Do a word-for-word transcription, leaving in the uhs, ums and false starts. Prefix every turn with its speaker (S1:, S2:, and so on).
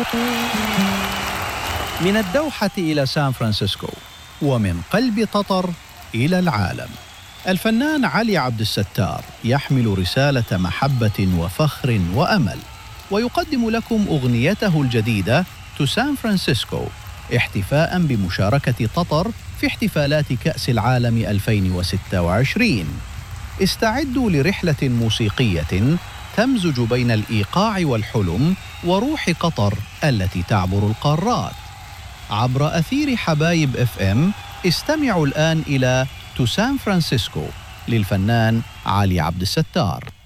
S1: من الدوحة إلى سان فرانسيسكو، ومن قلب قطر إلى العالم، الفنان علي عبد الستار يحمل رسالة محبة وفخر وأمل، ويقدم لكم أغنيته الجديدة تو سان فرانسيسكو احتفاء بمشاركة قطر في احتفالات كأس العالم ألفين وستة وعشرين. استعدوا لرحلة موسيقية تمزج بين الإيقاع والحلم وروح قطر التي تعبر القارات. عبر أثير حبايب اف ام استمعوا الآن إلى تو سان فرانسيسكو للفنان علي عبد الستار.